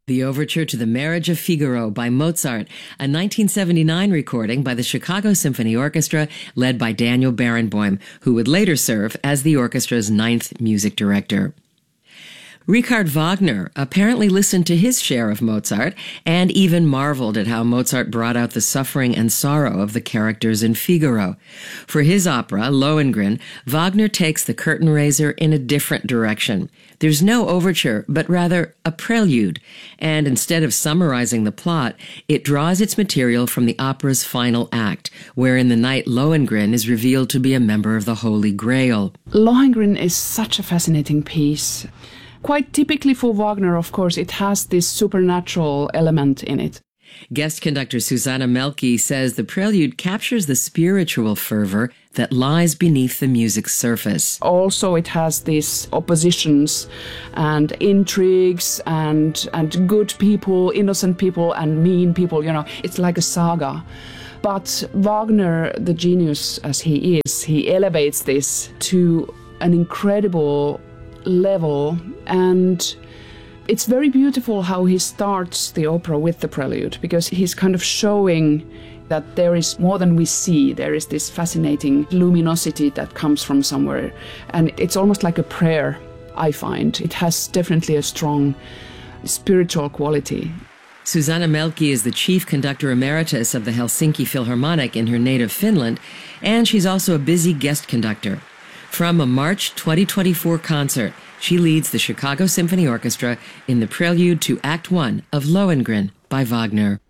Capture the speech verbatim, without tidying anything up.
The Overture to the Marriage of Figaro by Mozart, a nineteen seventy-nine recording by the Chicago Symphony Orchestra led by Daniel Barenboim, who would later serve as the orchestra's ninth music director. Richard Wagner apparently listened to his share of Mozart and even marveled at how Mozart brought out the suffering and sorrow of the characters in Figaro. For his opera, Lohengrin, Wagner takes the curtain raiser in a different direction. There's no overture, but rather a prelude, and instead of summarizing the plot, it draws its material from the opera's final act, where in the night Lohengrin is revealed to be a member of the Holy Grail. Lohengrin is such a fascinating piece. Quite typically for Wagner, of course, it has this supernatural element in it. Guest conductor Susanna Melki says the prelude captures the spiritual fervor that lies beneath the music's surface. Also, it has these oppositions and intrigues and, and good people, innocent people and mean people, you know. It's like a saga. But Wagner, the genius as he is, he elevates this to an incredible level, and it's very beautiful how he starts the opera with the prelude, because he's kind of showing that there is more than we see. There is this fascinating luminosity that comes from somewhere, and it's almost like a prayer, I find. It has definitely a strong spiritual quality. Susanna Melki is the chief conductor emeritus of the Helsinki Philharmonic in her native Finland, and she's also a busy guest conductor. From a March twenty twenty-four concert, she leads the Chicago Symphony Orchestra in the prelude to Act One of Lohengrin by Wagner.